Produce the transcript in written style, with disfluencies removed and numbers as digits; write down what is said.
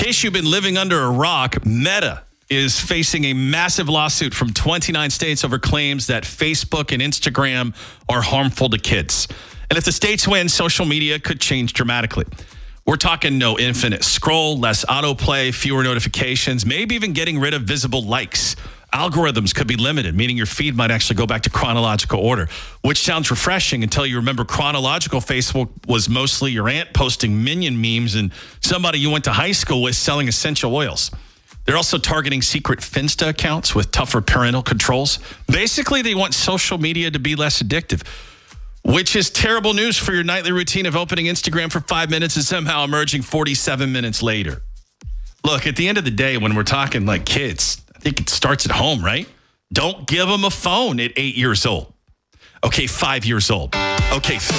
case you've been living under a rock, Meta is facing a massive lawsuit from 29 states over claims that Facebook and Instagram are harmful to kids. And if the states win, social media could change dramatically. We're talking no infinite scroll, less autoplay, fewer notifications, maybe even getting rid of visible likes. Algorithms could be limited, meaning your feed might actually go back to chronological order, which sounds refreshing until you remember chronological Facebook was mostly your aunt posting Minion memes and somebody you went to high school with selling essential oils. They're also targeting secret Finsta accounts with tougher parental controls. Basically, they want social media to be less addictive, which is terrible news for your nightly routine of opening Instagram for 5 minutes and somehow emerging 47 minutes later. Look, at the end of the day, when we're talking like kids, I think it starts at home, right? Don't give them a phone at 8 years old. Okay, 5 years old. Okay,